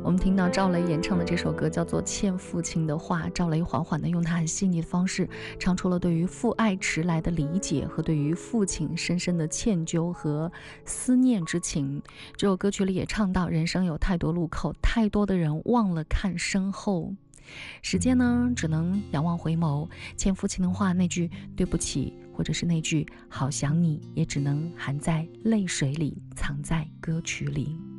我们听到赵雷演唱的这首歌叫做《欠父亲的话》，赵雷缓缓地用他很细腻的方式唱出了对于父爱迟来的理解和对于父亲深深的歉疚和思念之情。这首歌曲里也唱到，人生有太多路口，太多的人忘了看身后，时间呢只能仰望回眸，欠父亲的话那句对不起，或者是那句好想你，也只能含在泪水里，藏在歌曲里。